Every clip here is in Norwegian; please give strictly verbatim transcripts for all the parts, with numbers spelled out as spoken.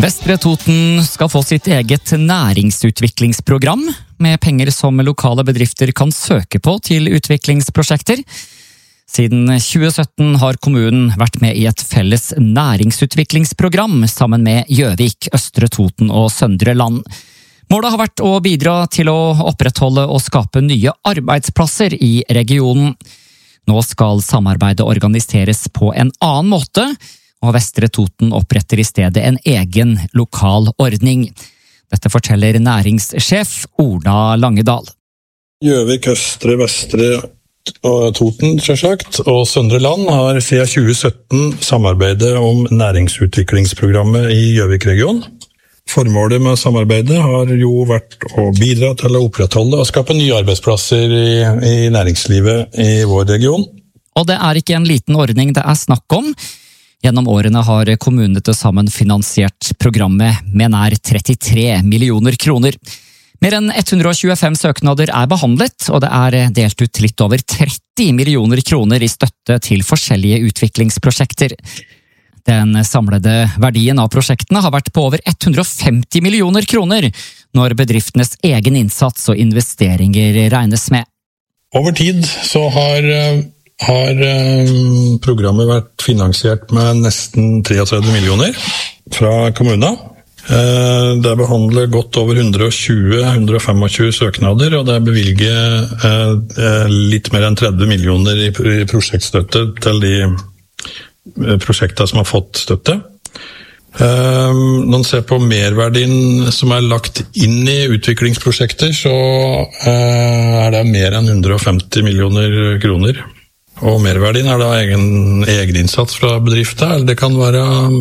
Vestre Toten skal få sitt eget næringsutviklingsprogram, med penger som lokale bedrifter kan søke på til utviklingsprosjekter. Siden tjue sytten har kommunen vært med i et felles næringsutviklingsprogram sammen med Gjøvik, Østre Toten og Søndre Land. Målet har vært å bidra til å opprettholde og skape nye arbeidsplasser i regionen. Nå skal samarbeidet organiseres på en annen måte, og Vestre Toten oppretter i stedet en egen lokal ordning. Dette forteller næringssjef Ola Langedal. Gjøvik, Østre, Vestre og Toten, selvsagt, og Søndre Land har siden tjue sytten samarbeidet om næringsutviklingsprogrammet i Gjøvik-regionen. Formålet med samarbeidet har jo vært å bidra til å opprettholde og skape nye arbeidsplasser i, i næringslivet i vår region. Og det er ikke en liten ordning det er snakk om. Gjennom årene har kommunene til sammen finansiert programmet med nær trettitre millioner kroner. Mer enn ett hundre og tjuefem søknader er behandlet, og det er delt ut litt over tretti millioner kroner i støtte til forskjellige utviklingsprosjekter. Den samlede verdien av prosjektene har vært på over ett hundre og femti millioner kroner, når bedriftenes egen innsats og investeringer regnes med. Over tid så har har programmet vært finansiert med nesten treogtredve millioner fra kommunen. Det er behandlet godt over hundre og tjue til hundre og tjuefem søknader, og det er bevilget litt mer enn tretti millioner i prosjektstøtte til de prosjektene som har fått støtte. Når man ser på merverdien som er lagt inn i utviklingsprosjekter, så er det mer enn hundre og femti millioner kroner. Og merverdien er da egen, egen innsats fra bedriften, eller det kan være,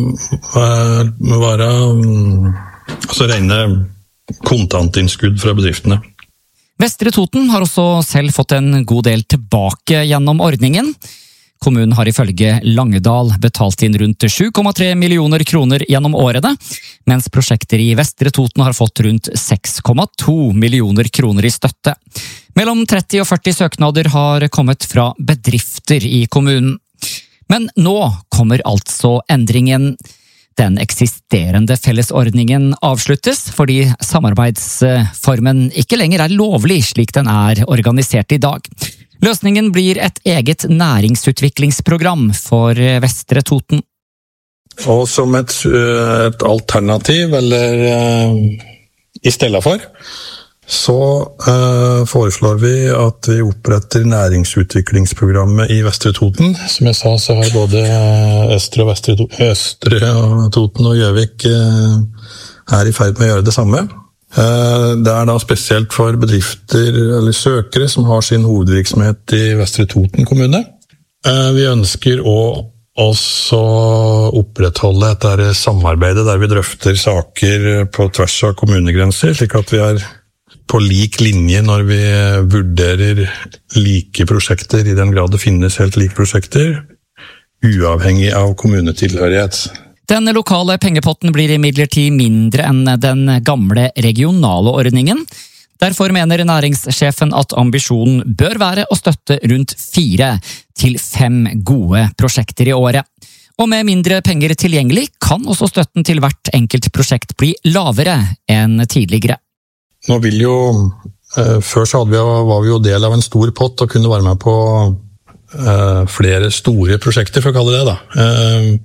være altså rene kontantinnskudd fra bedriftene. Vestre Toten har også selv fått en god del tilbake gjennom ordningen. Kommunen har ifølge Langedal betalt inn rundt sju komma tre millioner kroner gjennom årene, mens prosjekter i Vestre Toten har fått rundt seks komma to millioner kroner i støtte. Mellom tretti og førti søknader har kommet fra bedrifter i kommunen. Men nå kommer altså endringen. Den eksisterende fellesordningen avsluttes fordi samarbeidsformen ikke lenger er lovlig slik den er organisert i dag. Løsningen blir et eget næringsutviklingsprogram for Vestre Toten. Og som et, et alternativ, eller uh, i stedet for, så uh, foreslår vi at vi oppretter næringsutviklingsprogrammet i Vestre Toten. Som jeg sa, så har både Østre og Vestre Østre og Toten og Gjøvik uh, er i ferd med å gjøre det samme. Det er da spesielt for bedrifter eller søkere som har sin hovedvirksomhet i Vestre Toten kommune. Vi ønsker å også opprettholde et samarbeid der vi drøfter saker på tvers av kommunegrenser, slik at vi er på lik linje når vi vurderer like prosjekter, i den grad det finnes helt like prosjekter, uavhengig av kommunetilhørighet. Den lokale pengepotten blir imidlertid mindre enn den gamle regionale ordningen. Derfor mener næringssjefen at ambisjonen bør være å støtte rundt fire til fem gode prosjekter i året. Og med mindre penger tilgjengelig kan også støtten til hvert enkelt prosjekt bli lavere enn tidligere. Nå vil jo, før så hadde vi, var vi jo del av en stor pott og kunne være med på flere store prosjekter, for å kalle det da.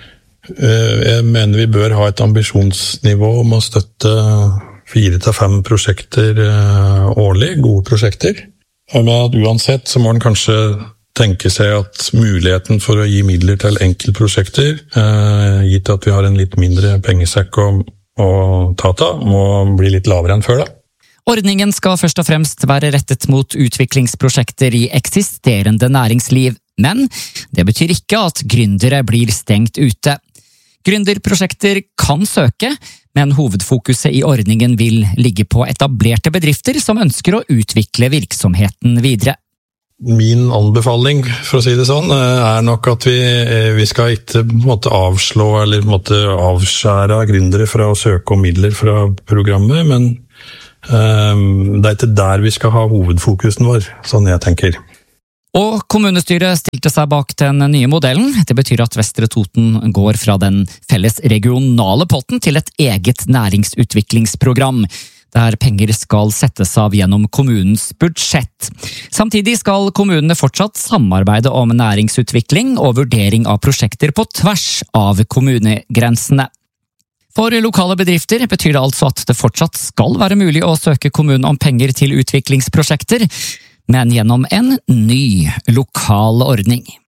Jeg mener vi bør ha et ambisjonsnivå om å støtte fire til fem prosjekter årlig, gode prosjekter. Men at uansett så må man kanskje tenke seg at muligheten for å gi midler til enkeltprosjekter, gitt at vi har en litt mindre pengesekk å, å ta av, må bli litt lavere enn før da. Ordningen skal først og fremst være rettet mot utviklingsprosjekter i eksisterende næringsliv, men det betyr ikke at gründere blir stengt ute. Gründerprosjekter kan søke, men hovedfokuset i ordningen vil ligge på etablerte bedrifter som ønsker å utvikle virksomheten videre. Min anbefaling, for å si det sånn, er nok at vi, vi skal ikke på en måte avslå eller på en måte avskjære gründere fra å søke om midler fra programmet, men um, det er ikke der vi skal ha hovedfokusen vår, sånn jeg tenker. Og kommunestyret stilte seg bak den nye modellen. Det betyr at Vestre Toten går fra den felles regionale potten til et eget næringsutviklingsprogram, der penger skal settes av gjennom kommunens budsjett. Samtidig skal kommunene fortsatt samarbeide om næringsutvikling og vurdering av prosjekter på tvers av kommunegrensene. For lokale bedrifter betyr det altså at det fortsatt skal være mulig å søke kommunen om penger til utviklingsprosjekter, men gjennom en ny lokal ordning.